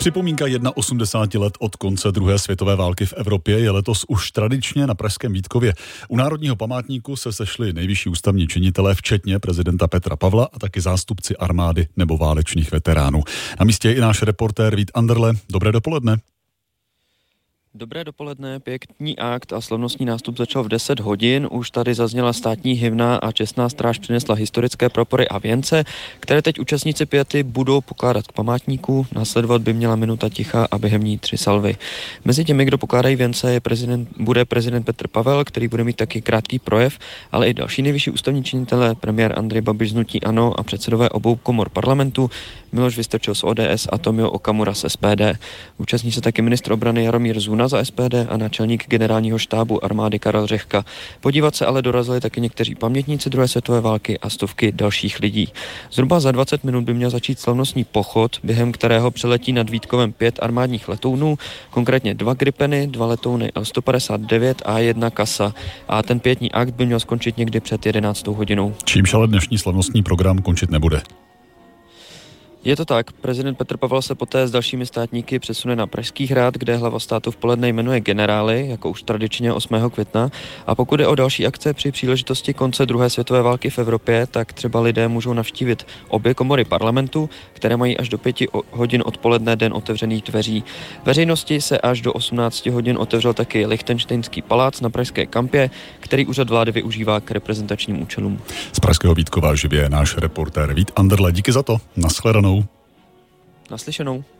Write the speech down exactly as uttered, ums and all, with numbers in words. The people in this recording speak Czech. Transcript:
Připomínka osmdesáti jedna let od konce druhé světové války v Evropě je letos už tradičně na pražském Vítkově. U Národního památníku se sešli nejvyšší ústavní činitelé, včetně prezidenta Petra Pavla a taky zástupci armády nebo válečných veteránů. Na místě je i náš reportér Vít Anderle. Dobré dopoledne. Dobré dopoledne, pěkný akt a slavnostní nástup začal v deset hodin. Už tady zazněla státní hymna a čestná stráž přinesla historické prapory a věnce, které teď účastníci piety budou pokládat k památníku. Následovat by měla minuta ticha a během ní tři salvy. Mezi těmi, kdo pokládají věnce, je prezident, bude prezident Petr Pavel, který bude mít taky krátký projev, ale i další nejvyšší ústavní činitelé, premiér Andrej Babiš z hnutí ANO a předsedové obou komor parlamentu, Miloš Vystrčil z O D S a Tomio Okamura z S P D. Účastní se taky ministr obrany Jaromír Zuna za S P D a náčelník generálního štábu armády Karel Řehka. Podívat se ale dorazili taky někteří pamětníci druhé světové války a stovky dalších lidí. Zhruba za dvacet minut by měl začít slavnostní pochod, během kterého přeletí nad Vítkovem pět armádních letounů, konkrétně dva Gripeny, dva letouny L sto padesát devět a jedna Kasa. A ten pětní akt by měl skončit někdy před jedenáctou hodinou. Čímž ale dnešní slavnostní program končit nebude. Je to tak, prezident Petr Pavel se poté s dalšími státníky přesune na Pražský hrad, kde hlava státu v poledne jmenuje generály, jako už tradičně osmého května. A pokud je o další akce při příležitosti konce druhé světové války v Evropě, tak třeba lidé můžou navštívit obě komory parlamentu, které mají až do pěti hodin odpoledne den otevřených dveří. Veřejnosti se až do osmnácti hodin otevřel taky Lichtenštejnský palác na pražské Kampě, který úřad vlády využívá k reprezentačním účelům. Z pražského Vítkova živě náš reportér Vít Anderle. Díky za to. Nashledanou. Naslyšenou.